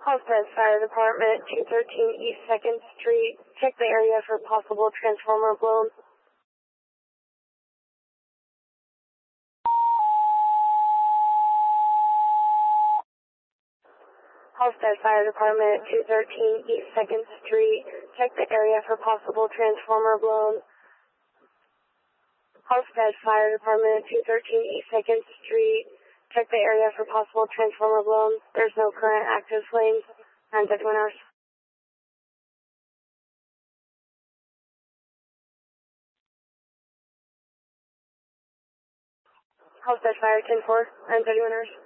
Homestead Fire Department, 213 East 2nd Street. Check the area for possible transformer blown. Homestead Fire Department, 213 East 2nd Street. Check the area for possible transformer blown. Homestead Fire Department, 213 East 2nd Street. Check the area for possible transformer blown. There's no current active flames. 9:31 hours. Homestead Fire 10-4, 9:31 hours.